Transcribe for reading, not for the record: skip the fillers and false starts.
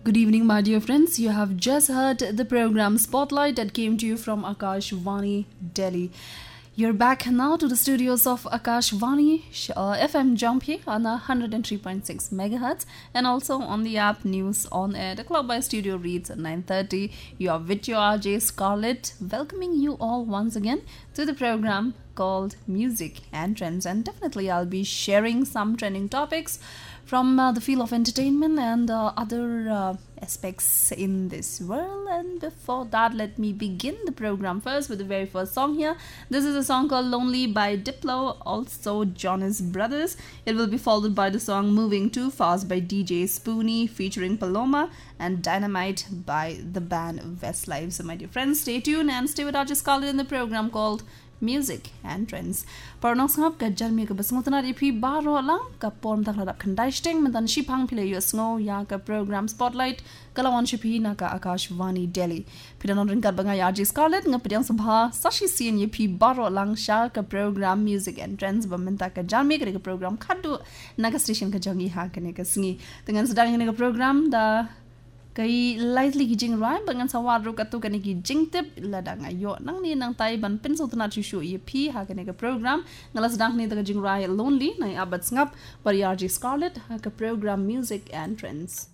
Good evening, my dear friends. You have just heard the program Spotlight that came to you from Akashvani, Delhi. You're back now to the studios of Akashvani FM Jampi on 103.6 megahertz and also on the app News on Air. The Club by Studio reads at 9:30. You are with your RJ Scarlett, welcoming you all once again to the program called Music and Trends. And definitely I'll be sharing some trending topics from the field of entertainment and other aspects in this world. And before that, let me begin the program first with the very first song here. This is a song called Lonely by Diplo, also Jonas Brothers. It will be followed by the song Moving Too Fast by DJ Spoonie featuring Paloma, and Dynamite by the band Westlife. So my dear friends, stay tuned and stay with RJ Scarlett in the program called Music and Trends. Parnong sangap ka jarmi ka basngo tana ripi baro lang ka porm tak ladap khandai sting mentan shipang pile yusngo ya ka program Spotlight kalawan shipi na ka Akashvani Delhi. Pidanon rin kat banga RJ Scarlett nga pidang sabha sashi sin yipi baro lang sha ka program Music and Trends bamenta ka jarmi ka program khadu na ka station ka jangi ha kane ka singi dengan sedang ini ka program da kay lightly kijing rhyme bangan sawar ro katu kani kijing tip ladang ayo nang ni nang tai ban pen so tana chu ye pi ha kani ka program ngalas dang ni ta jing rhyme lonely na abats ngap par RJ Scarlett ha ka program Music and Trends.